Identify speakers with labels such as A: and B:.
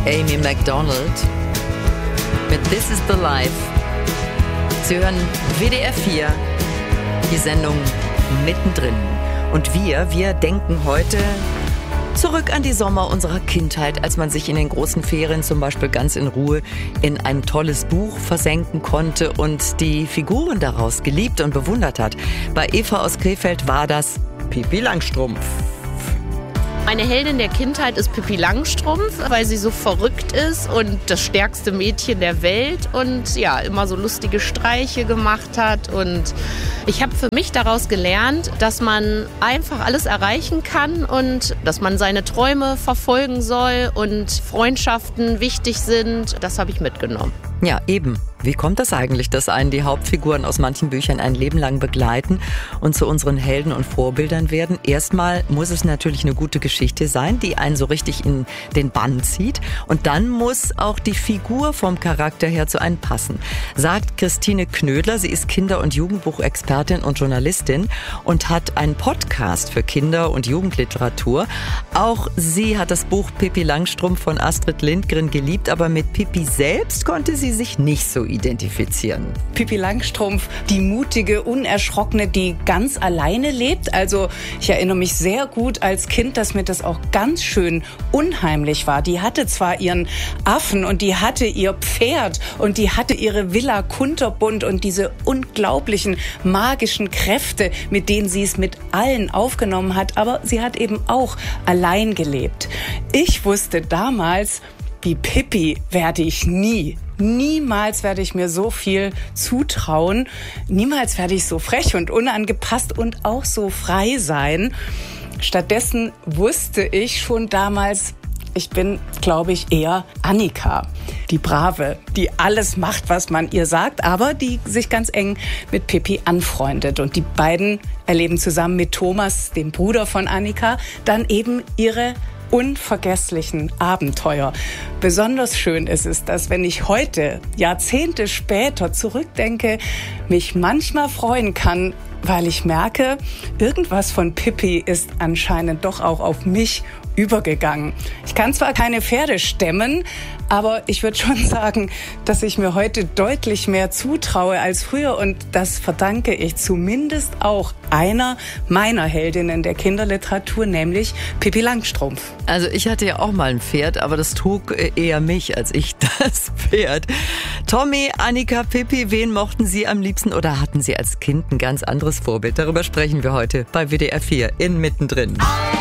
A: Amy Macdonald mit This is the Life. Sie hören WDR 4, die Sendung Mittendrin. Und wir denken heute zurück an die Sommer unserer Kindheit, als man sich in den großen Ferien zum Beispiel ganz in Ruhe in ein tolles Buch versenken konnte und die Figuren daraus geliebt und bewundert hat. Bei Eva aus Krefeld war das Pippi Langstrumpf.
B: Meine Heldin der Kindheit ist Pippi Langstrumpf, weil sie so verrückt ist und das stärkste Mädchen der Welt und ja, immer so lustige Streiche gemacht hat. Und ich habe für mich daraus gelernt, dass man einfach alles erreichen kann und dass man seine Träume verfolgen soll und Freundschaften wichtig sind. Das habe ich mitgenommen.
A: Ja, eben. Wie kommt das eigentlich, dass einen die Hauptfiguren aus manchen Büchern ein Leben lang begleiten und zu unseren Helden und Vorbildern werden? Erstmal muss es natürlich eine gute Geschichte sein, die einen so richtig in den Bann zieht. Und dann muss auch die Figur vom Charakter her zu einem passen, sagt Christine Knödler. Sie ist Kinder- und Jugendbuchexpertin und Journalistin und hat einen Podcast für Kinder- und Jugendliteratur. Auch sie hat das Buch Pippi Langstrumpf von Astrid Lindgren geliebt, aber mit Pippi selbst konnte sie sich nicht so identifizieren.
C: Pippi Langstrumpf, die mutige, unerschrockene, die ganz alleine lebt. Also ich erinnere mich sehr gut als Kind, dass mir das auch ganz schön unheimlich war. Die hatte zwar ihren Affen und die hatte ihr Pferd und die hatte ihre Villa Kunterbund und diese unglaublichen magischen Kräfte, mit denen sie es mit allen aufgenommen hat. Aber sie hat eben auch allein gelebt. Ich wusste damals, wie Pippi werde ich nie. Niemals werde ich mir so viel zutrauen. Niemals werde ich so frech und unangepasst und auch so frei sein. Stattdessen wusste ich schon damals, ich bin, glaube ich, eher Annika, die Brave, die alles macht, was man ihr sagt, aber die sich ganz eng mit Pippi anfreundet. Und die beiden erleben zusammen mit Thomas, dem Bruder von Annika, dann eben ihre unvergesslichen Abenteuer. Besonders schön ist es, dass wenn ich heute, Jahrzehnte später zurückdenke, mich manchmal freuen kann, weil ich merke, irgendwas von Pippi ist anscheinend doch auch auf mich übergegangen. Ich kann zwar keine Pferde stemmen, aber ich würde schon sagen, dass ich mir heute deutlich mehr zutraue als früher und das verdanke ich zumindest auch einer meiner Heldinnen der Kinderliteratur, nämlich Pippi Langstrumpf.
A: Also ich hatte ja auch mal ein Pferd, aber das trug eher mich als ich das Pferd. Tommy, Annika, Pippi, wen mochten Sie am liebsten oder hatten Sie als Kind ein ganz anderes Vorbild? Darüber sprechen wir heute bei WDR 4 in Mittendrin.